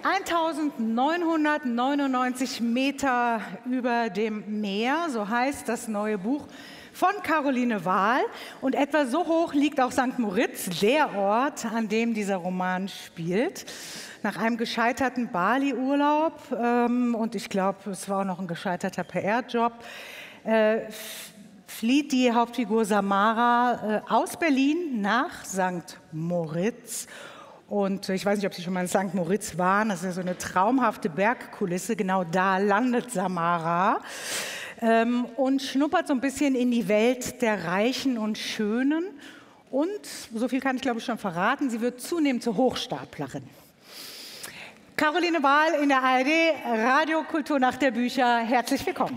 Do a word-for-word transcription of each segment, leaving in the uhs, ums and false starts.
eintausendneunhundertneunundneunzig Meter über dem Meer, so heißt das neue Buch von Caroline Wahl. Und etwa so hoch liegt auch Sankt Moritz, der Ort, an dem dieser Roman spielt. Nach einem gescheiterten Bali-Urlaub, ähm, und ich glaube, es war auch noch ein gescheiterter P R-Job, äh, flieht die Hauptfigur Samara äh, aus Berlin nach Sankt Moritz. Und ich weiß nicht, ob Sie schon mal in Sankt Moritz waren. Das ist ja so eine traumhafte Bergkulisse. Genau da landet Samara ähm, und schnuppert so ein bisschen in die Welt der Reichen und Schönen. Und, so viel kann ich glaube ich schon verraten, sie wird zunehmend zur Hochstaplerin. Caroline Wahl in der A R D, Radio Kulturnacht der Bücher. Herzlich willkommen.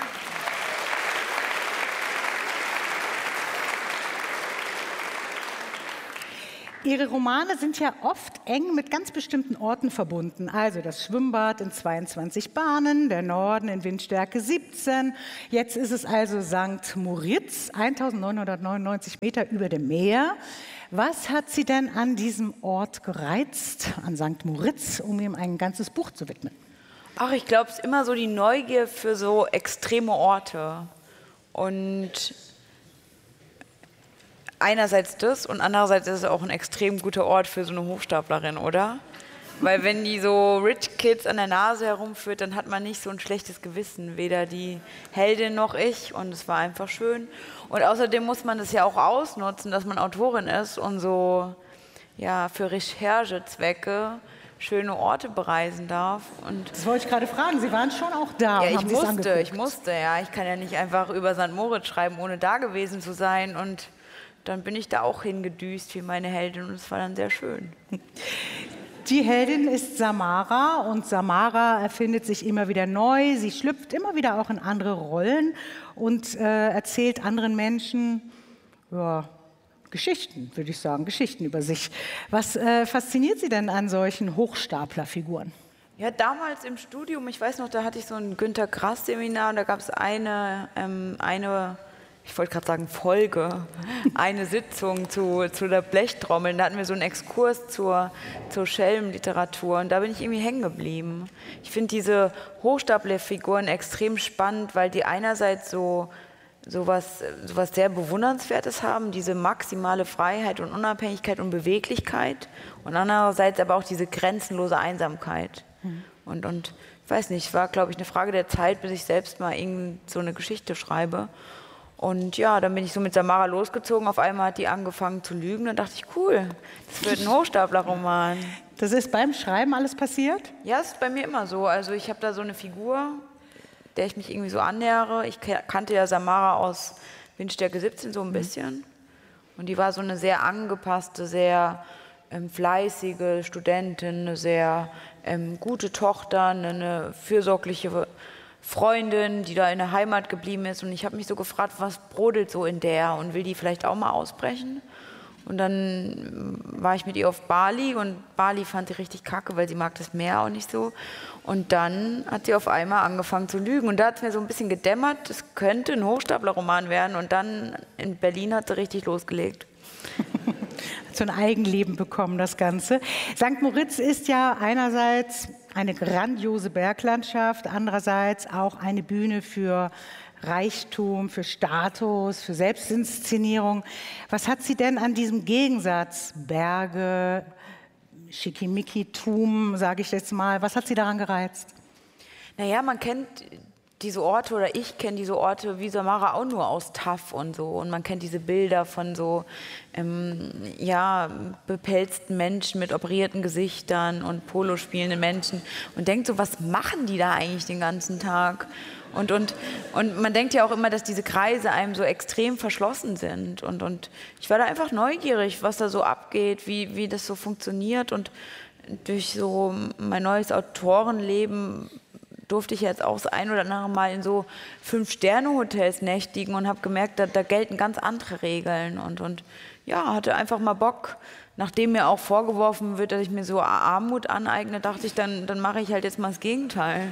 Ihre Romane sind ja oft eng mit ganz bestimmten Orten verbunden. Also das Schwimmbad in zweiundzwanzig Bahnen, der Norden in Windstärke siebzehn. Jetzt ist es also Sankt Moritz, eintausendneunhundertneunundneunzig Meter über dem Meer. Was hat Sie denn an diesem Ort gereizt, an Sankt Moritz, um ihm ein ganzes Buch zu widmen? Ach, ich glaube, es ist immer so die Neugier für so extreme Orte. Und einerseits das und andererseits ist es auch ein extrem guter Ort für so eine Hochstaplerin, oder? Weil wenn die so Rich Kids an der Nase herumführt, dann hat man nicht so ein schlechtes Gewissen, weder die Heldin noch ich, und es war einfach schön. Und außerdem muss man das ja auch ausnutzen, dass man Autorin ist und so ja, für Recherchezwecke schöne Orte bereisen darf. Und das wollte ich gerade fragen, Sie waren schon auch da. Ja, und ich haben musste, ich musste, ja. Ich kann ja nicht einfach über Sankt Moritz schreiben, ohne da gewesen zu sein. Und dann bin ich da auch hingedüst wie meine Heldin und es war dann sehr schön. Die Heldin ist Samara und Samara erfindet sich immer wieder neu. Sie schlüpft immer wieder auch in andere Rollen und äh, erzählt anderen Menschen ja, Geschichten, würde ich sagen, Geschichten über sich. Was äh, fasziniert Sie denn an solchen Hochstaplerfiguren? Ja, damals im Studium, ich weiß noch, da hatte ich so ein Günter Grass-Seminar und da gab es eine, ähm, eine ich wollte gerade sagen Folge, eine Sitzung zu, zu der Blechtrommel. Da hatten wir so einen Exkurs zur, zur Schelmenliteratur und da bin ich irgendwie hängen geblieben. Ich finde diese Hochstaplerfiguren extrem spannend, weil die einerseits so, so, was, so was sehr Bewundernswertes haben, diese maximale Freiheit und Unabhängigkeit und Beweglichkeit und andererseits aber auch diese grenzenlose Einsamkeit. Mhm. Und, und ich weiß nicht, es war, glaube ich, eine Frage der Zeit, bis ich selbst mal irgend so eine Geschichte schreibe. Und ja, dann bin ich so mit Samara losgezogen. Auf einmal hat die angefangen zu lügen. Dann dachte ich, cool, das wird ein Hochstaplerroman. Das ist beim Schreiben alles passiert? Ja, das ist bei mir immer so. Also ich habe da so eine Figur, der ich mich irgendwie so annähere. Ich kannte ja Samara aus Windstärke siebzehn so ein bisschen. Und die war so eine sehr angepasste, sehr ähm, fleißige Studentin, eine sehr ähm, gute Tochter, eine fürsorgliche Freundin, die da in der Heimat geblieben ist. Und ich habe mich so gefragt, was brodelt so in der und will die vielleicht auch mal ausbrechen? Und dann war ich mit ihr auf Bali und Bali fand sie richtig kacke, weil sie mag das Meer auch nicht so. Und dann hat sie auf einmal angefangen zu lügen. Und da hat es mir so ein bisschen gedämmert, das könnte ein Hochstaplerroman werden. Und dann in Berlin hat sie richtig losgelegt. Hat so ein Eigenleben bekommen, das Ganze. Sankt Moritz ist ja einerseits eine grandiose Berglandschaft, andererseits auch eine Bühne für Reichtum, für Status, für Selbstinszenierung. Was hat Sie denn an diesem Gegensatz Berge, Schickimicki-Tum, sage ich jetzt mal, was hat Sie daran gereizt? Naja, man kennt diese Orte, oder ich kenne diese Orte wie Samara auch nur aus T A F und so. Und man kennt diese Bilder von so ähm, ja, bepelzten Menschen mit operierten Gesichtern und Polo spielenden Menschen und denkt so, was machen die da eigentlich den ganzen Tag? Und, und, und man denkt ja auch immer, dass diese Kreise einem so extrem verschlossen sind. Und, und ich war da einfach neugierig, was da so abgeht, wie, wie das so funktioniert. Und durch so mein neues Autorenleben durfte ich jetzt auch das ein oder andere Mal in so Fünf-Sterne-Hotels nächtigen und habe gemerkt, da, da gelten ganz andere Regeln. Und, und ja, hatte einfach mal Bock. Nachdem mir auch vorgeworfen wird, dass ich mir so Armut aneigne, dachte ich, dann, dann mache ich halt jetzt mal das Gegenteil.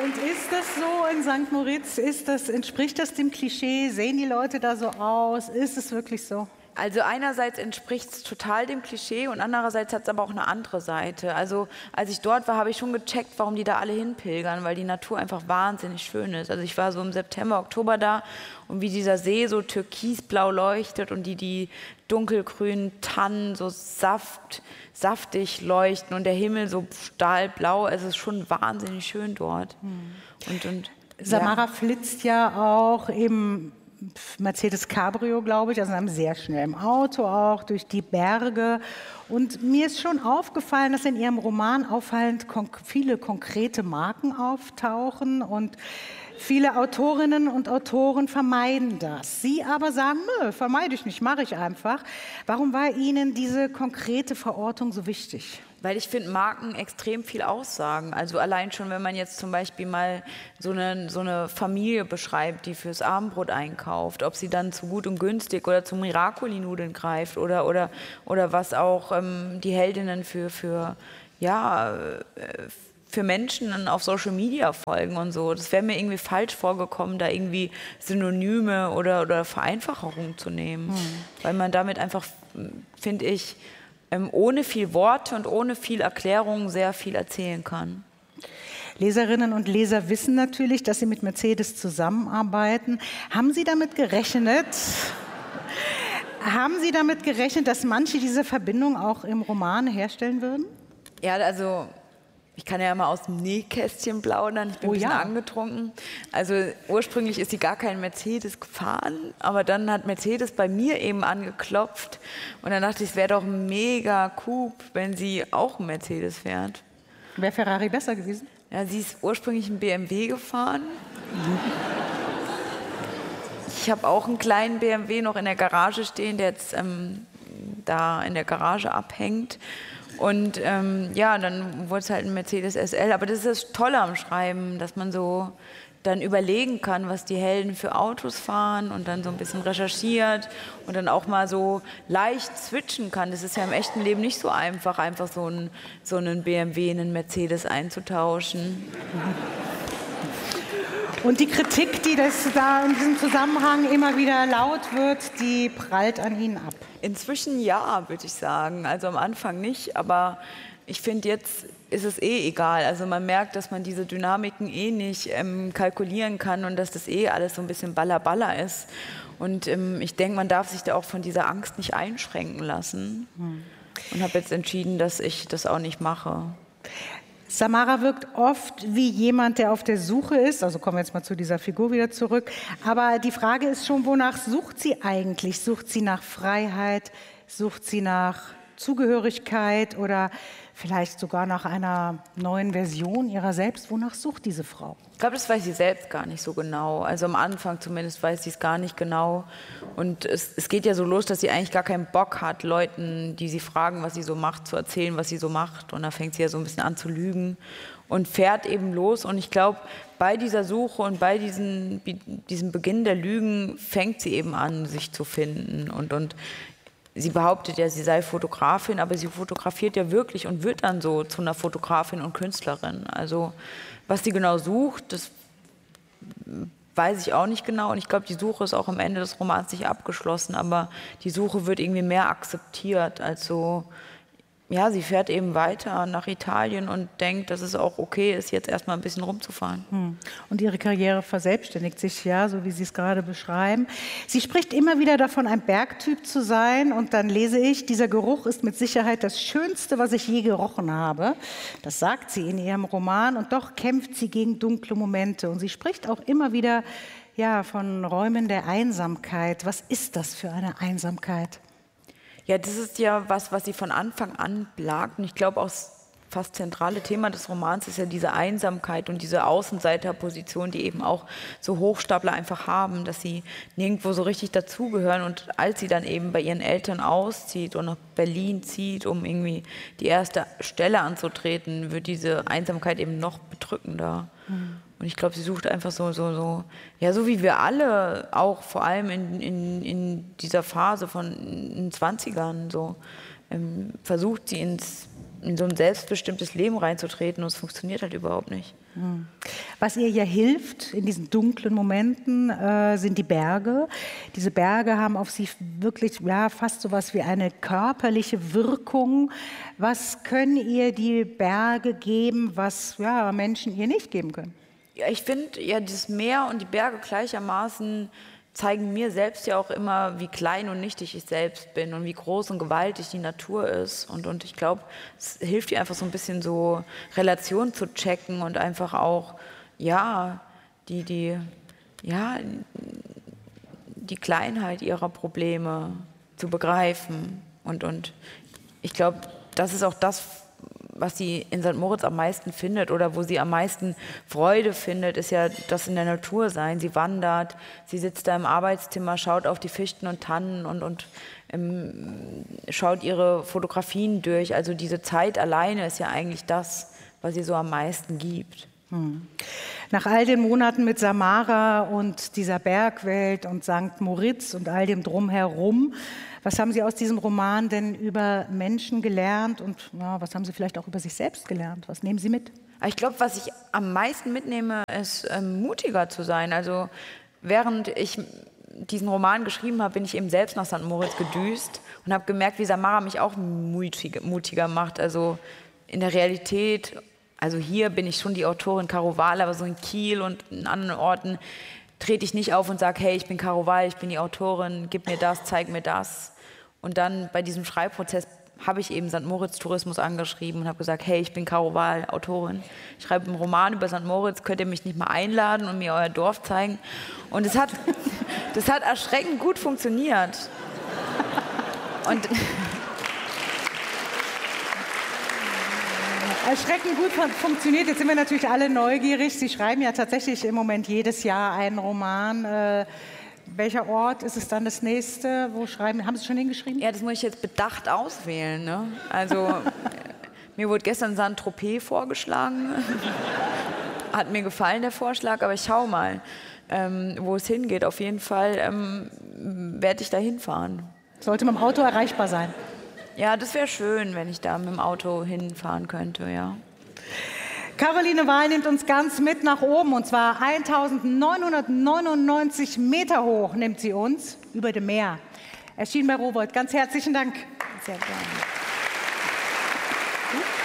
Und ist das so in Sankt Moritz? Ist das, entspricht das dem Klischee? Sehen die Leute da so aus? Ist es wirklich so? Also einerseits entspricht es total dem Klischee und andererseits hat es aber auch eine andere Seite. Also als ich dort war, habe ich schon gecheckt, warum die da alle hinpilgern, weil die Natur einfach wahnsinnig schön ist. Also ich war so im September, Oktober da und wie dieser See so türkisblau leuchtet und die, die dunkelgrünen Tannen so saft, saftig leuchten und der Himmel so stahlblau. Es ist schon wahnsinnig schön dort. Hm. Und, und, Samara ja. flitzt ja auch im Mercedes Cabrio, glaube ich, also in einem sehr schnellen Auto auch, durch die Berge. Und mir ist schon aufgefallen, dass in Ihrem Roman auffallend konk- viele konkrete Marken auftauchen und viele Autorinnen und Autoren vermeiden das. Sie aber sagen, nö, vermeide ich nicht, mache ich einfach. Warum war Ihnen diese konkrete Verortung so wichtig? Weil ich finde, Marken extrem viel aussagen. Also allein schon, wenn man jetzt zum Beispiel mal so eine, so eine Familie beschreibt, die fürs Abendbrot einkauft, ob sie dann zu Gut und Günstig oder zu Miracoli-Nudeln greift oder, oder, oder was auch ähm, die Heldinnen für, für, ja, äh, für Menschen auf Social Media folgen und so. Das wäre mir irgendwie falsch vorgekommen, da irgendwie Synonyme oder, oder Vereinfachungen zu nehmen. Hm. Weil man damit einfach, finde ich, ohne viel Worte und ohne viel Erklärung sehr viel erzählen kann. Leserinnen und Leser wissen natürlich, dass Sie mit Mercedes zusammenarbeiten. Haben Sie damit gerechnet, haben Sie damit gerechnet, dass manche diese Verbindung auch im Roman herstellen würden? Ja, also ich kann ja mal aus dem Nähkästchen plaudern, ich bin oh, ein bisschen ja. angetrunken. Also ursprünglich ist sie gar kein Mercedes gefahren, aber dann hat Mercedes bei mir eben angeklopft und dann dachte ich, es wäre doch mega cool, wenn sie auch einen Mercedes fährt. Wäre Ferrari besser gewesen? Ja, sie ist ursprünglich einen B M W gefahren. Ich habe auch einen kleinen B M W noch in der Garage stehen, der jetzt ähm, da in der Garage abhängt. Und ähm, ja, dann wurde es halt ein Mercedes S L. Aber das ist das Tolle am Schreiben, dass man so dann überlegen kann, was die Helden für Autos fahren und dann so ein bisschen recherchiert und dann auch mal so leicht switchen kann. Das ist ja im echten Leben nicht so einfach, einfach so einen, so einen B M W in einen Mercedes einzutauschen. Und die Kritik, die das da in diesem Zusammenhang immer wieder laut wird, die prallt an Ihnen ab? Inzwischen ja, würde ich sagen. Also am Anfang nicht, aber ich finde, jetzt ist es eh egal. Also man merkt, dass man diese Dynamiken eh nicht ähm, kalkulieren kann und dass das eh alles so ein bisschen baller-baller ist. Und ähm, ich denke, man darf sich da auch von dieser Angst nicht einschränken lassen. Hm. Und habe jetzt entschieden, dass ich das auch nicht mache. Samara wirkt oft wie jemand, der auf der Suche ist. Also kommen wir jetzt mal zu dieser Figur wieder zurück. Aber die Frage ist schon, wonach sucht sie eigentlich? Sucht sie nach Freiheit? Sucht sie nach Zugehörigkeit oder vielleicht sogar nach einer neuen Version ihrer selbst? Wonach sucht diese Frau? Ich glaube, das weiß sie selbst gar nicht so genau. Also am Anfang zumindest weiß sie es gar nicht genau. Und es, es geht ja so los, dass sie eigentlich gar keinen Bock hat, Leuten, die sie fragen, was sie so macht, zu erzählen, was sie so macht. Und da fängt sie ja so ein bisschen an zu lügen und fährt eben los. Und ich glaube, bei dieser Suche und bei diesen, diesem Beginn der Lügen fängt sie eben an, sich zu finden. Und, und sie behauptet ja, sie sei Fotografin, aber sie fotografiert ja wirklich und wird dann so zu einer Fotografin und Künstlerin. Also was sie genau sucht, das weiß ich auch nicht genau. Und ich glaube, die Suche ist auch am Ende des Romans nicht abgeschlossen, aber die Suche wird irgendwie mehr akzeptiert als so. Ja, sie fährt eben weiter nach Italien und denkt, dass es auch okay ist, jetzt erstmal ein bisschen rumzufahren. Hm. Und ihre Karriere verselbstständigt sich ja, so wie Sie es gerade beschreiben. Sie spricht immer wieder davon, ein Bergtyp zu sein. Und dann lese ich, dieser Geruch ist mit Sicherheit das Schönste, was ich je gerochen habe. Das sagt sie in ihrem Roman. Und doch kämpft sie gegen dunkle Momente. Und sie spricht auch immer wieder ja, von Räumen der Einsamkeit. Was ist das für eine Einsamkeit? Ja, das ist ja was, was sie von Anfang an plagt. Und ich glaube, auch das fast zentrale Thema des Romans ist ja diese Einsamkeit und diese Außenseiterposition, die eben auch so Hochstapler einfach haben, dass sie nirgendwo so richtig dazugehören. Und als sie dann eben bei ihren Eltern auszieht und nach Berlin zieht, um irgendwie die erste Stelle anzutreten, wird diese Einsamkeit eben noch bedrückender. Mhm. Und ich glaube, sie sucht einfach so, so, so, ja, so wie wir alle, auch vor allem in, in, in dieser Phase von den zwanzigern, so, ähm, versucht sie ins in so ein selbstbestimmtes Leben reinzutreten und es funktioniert halt überhaupt nicht. Was ihr ja hilft in diesen dunklen Momenten, äh, sind die Berge. Diese Berge haben auf sie wirklich ja, fast so was wie eine körperliche Wirkung. Was können ihr die Berge geben, was ja, Menschen ihr nicht geben können? Ja, ich finde, ja, das Meer und die Berge gleichermaßen zeigen mir selbst ja auch immer, wie klein und nichtig ich selbst bin und wie groß und gewaltig die Natur ist. Und, und ich glaube, es hilft dir einfach so ein bisschen so Relationen zu checken und einfach auch, ja, die, die, ja, die Kleinheit ihrer Probleme zu begreifen. Und, und ich glaube, das ist auch das, was sie in Sankt Moritz am meisten findet oder wo sie am meisten Freude findet, ist ja das in der Natur sein. Sie wandert, sie sitzt da im Arbeitszimmer, schaut auf die Fichten und Tannen und, und ähm, schaut ihre Fotografien durch. Also diese Zeit alleine ist ja eigentlich das, was ihr so am meisten gibt. Hm. Nach all den Monaten mit Samara und dieser Bergwelt und Sankt Moritz und all dem Drumherum, was haben Sie aus diesem Roman denn über Menschen gelernt und ja, was haben Sie vielleicht auch über sich selbst gelernt? Was nehmen Sie mit? Ich glaube, was ich am meisten mitnehme, ist ähm, mutiger zu sein. Also während ich diesen Roman geschrieben habe, bin ich eben selbst nach Sankt Moritz gedüst und habe gemerkt, wie Samara mich auch mutig, mutiger macht. Also in der Realität, also hier bin ich schon die Autorin Caro Wahl, aber so in Kiel und in anderen Orten trete ich nicht auf und sage, hey, ich bin Caro Wahl, ich bin die Autorin, gib mir das, zeig mir das. Und dann bei diesem Schreibprozess habe ich eben Sankt Moritz Tourismus angeschrieben und habe gesagt, hey, ich bin Caro Wahl, Autorin. Ich schreibe einen Roman über Sankt Moritz, könnt ihr mich nicht mal einladen und mir euer Dorf zeigen? Und es hat, das hat erschreckend gut funktioniert. Und erschreckend gut funktioniert. Jetzt sind wir natürlich alle neugierig. Sie schreiben ja tatsächlich im Moment jedes Jahr einen Roman. Äh, welcher Ort ist es dann das nächste? Wo schreiben? Haben Sie schon hingeschrieben? Ja, das muss ich jetzt bedacht auswählen. Ne? Also mir wurde gestern Saint-Tropez vorgeschlagen. Hat mir gefallen, der Vorschlag, aber ich schau mal, ähm, wo es hingeht. Auf jeden Fall ähm, werde ich da hinfahren. Sollte mit dem Auto erreichbar sein? Ja, das wäre schön, wenn ich da mit dem Auto hinfahren könnte, ja. Caroline Wahl nimmt uns ganz mit nach oben, und zwar eintausendneunhundertneunundneunzig Meter hoch nimmt sie uns über dem Meer. Erschien bei Rowohlt. Ganz herzlichen Dank. Sehr gerne.